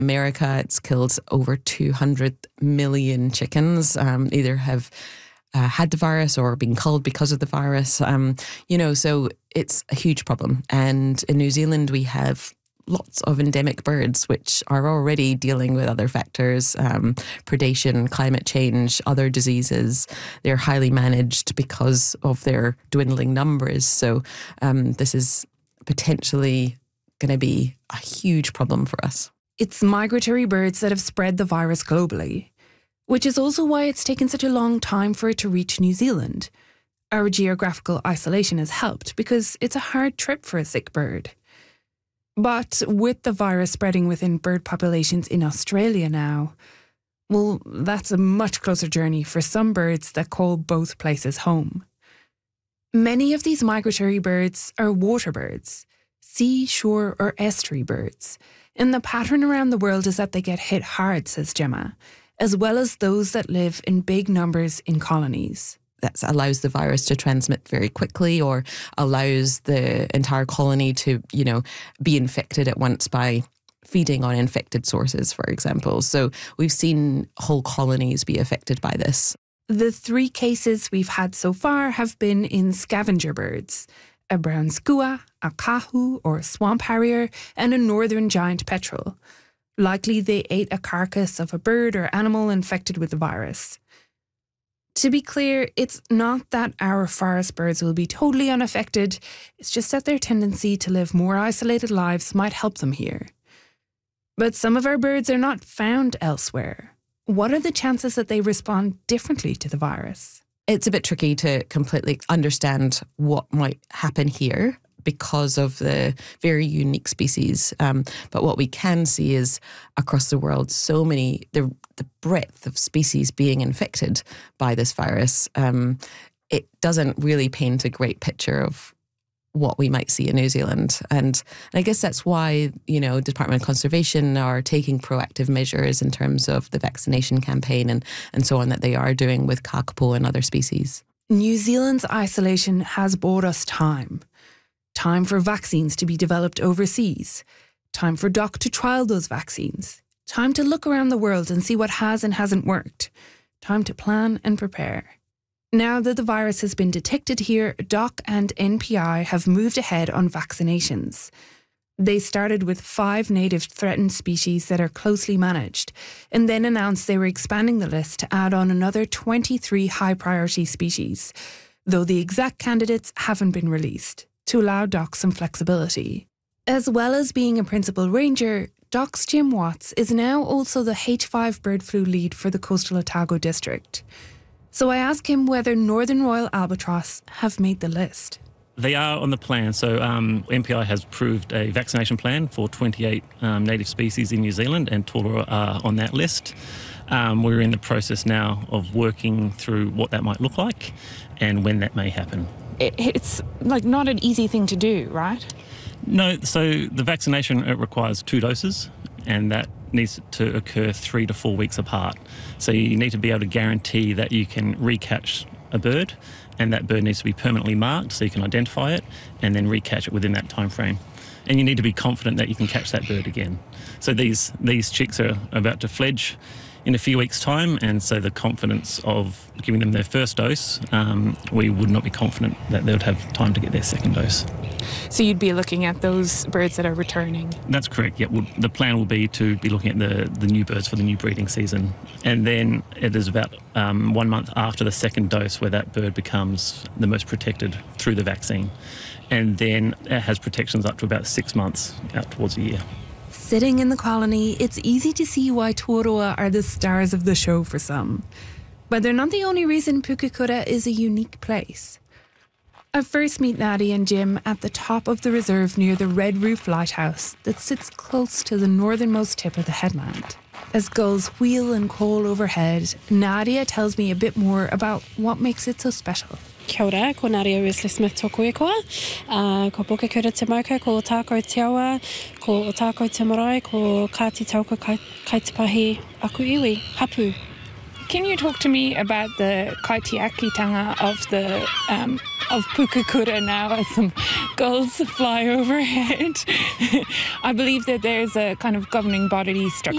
America, it's killed over 200 million chickens, either have had the virus or been culled because of the virus. So it's a huge problem. And in New Zealand, we have lots of endemic birds which are already dealing with other factors, predation, climate change, other diseases. They're highly managed because of their dwindling numbers. So this is potentially going to be a huge problem for us. It's migratory birds that have spread the virus globally, which is also why it's taken such a long time for it to reach New Zealand. Our geographical isolation has helped because it's a hard trip for a sick bird. But with the virus spreading within bird populations in Australia now, well, that's a much closer journey for some birds that call both places home. Many of these migratory birds are water birds, sea, shore or estuary birds. And the pattern around the world is that they get hit hard, says Gemma, as well as those that live in big numbers in colonies. That allows the virus to transmit very quickly or allows the entire colony to, be infected at once by feeding on infected sources, for example. So we've seen whole colonies be affected by this. The 3 cases we've had so far have been in scavenger birds: a brown skua, a kahu or swamp harrier, and a northern giant petrel. Likely they ate a carcass of a bird or animal infected with the virus. To be clear, it's not that our forest birds will be totally unaffected, it's just that their tendency to live more isolated lives might help them here. But some of our birds are not found elsewhere. What are the chances that they respond differently to the virus? It's a bit tricky to completely understand what might happen here because of the very unique species. But what we can see is across the world, so many, the breadth of species being infected by this virus, it doesn't really paint a great picture of what we might see in New Zealand. And I guess that's why, Department of Conservation are taking proactive measures in terms of the vaccination campaign and so on that they are doing with kakapo and other species. New Zealand's isolation has bought us time. Time for vaccines to be developed overseas. Time for DOC to trial those vaccines. Time to look around the world and see what has and hasn't worked. Time to plan and prepare. Now that the virus has been detected here, DOC and NPI have moved ahead on vaccinations. They started with 5 native threatened species that are closely managed, and then announced they were expanding the list to add on another 23 high-priority species, though the exact candidates haven't been released, to allow DOC some flexibility. As well as being a principal ranger, DOC's Jim Watts is now also the H5 bird flu lead for the Coastal Otago district. So I asked him whether Northern Royal Albatross have made the list. They are on the plan. So MPI has approved a vaccination plan for 28 native species in New Zealand, and Tōrua are on that list. We're in the process now of working through what that might look like and when that may happen. It's not an easy thing to do, right? No, so the vaccination, it requires 2 doses, and that needs to occur 3 to 4 weeks apart. So you need to be able to guarantee that you can recatch a bird, and that bird needs to be permanently marked so you can identify it and then recatch it within that time frame. And you need to be confident that you can catch that bird again. So these chicks are about to fledge in a few weeks' time, and so the confidence of giving them their first dose, we would not be confident that they would have time to get their second dose. So you'd be looking at those birds that are returning? That's correct, yeah. The plan will be to be looking at the new birds for the new breeding season. And then it is about 1 month after the second dose where that bird becomes the most protected through the vaccine. And then it has protections up to about 6 months out towards a year. Sitting in the colony, it's easy to see why Tōrua are the stars of the show for some. But they're not the only reason Pukekura is a unique place. I first meet Nadia and Jim at the top of the reserve near the Red Roof Lighthouse that sits close to the northernmost tip of the headland. As gulls wheel and call overhead, Nadia tells me a bit more about what makes it so special. Kia ora, ko Nadia Wesley-Smith tōku e koa. Ko Pukekura te mauka, ko Otago te awa, ko Otago te marae, ko Kāti Tauka Kaitipahi aku iwi, hapu. Can you talk to me about the kaitiakitanga of Pukekura now as some gulls fly overhead? I believe that there's a kind of governing body structure